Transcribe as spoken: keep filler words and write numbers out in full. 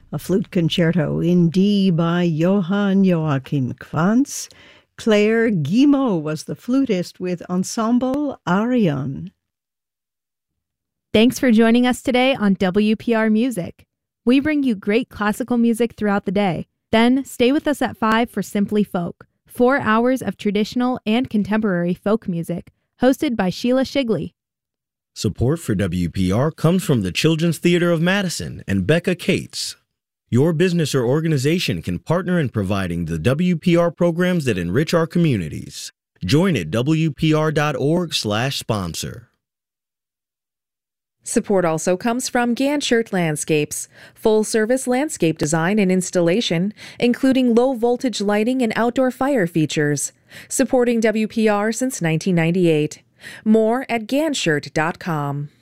a flute concerto in D by Johann Joachim Quantz. Claire Guillemot was the flutist with Ensemble Arion. Thanks for joining us today on W P R Music. We bring you great classical music throughout the day. Then stay with us at five for Simply Folk, four hours of traditional and contemporary folk music, hosted by Sheila Shigley. Support for W P R comes from the Children's Theater of Madison and Becca Cates. Your business or organization can partner in providing the W P R programs that enrich our communities. Join at W P R dot org slash sponsor. Support also comes from Ganshert Landscapes, full-service landscape design and installation, including low-voltage lighting and outdoor fire features. Supporting W P R since nineteen ninety-eight. More at ganshert dot com.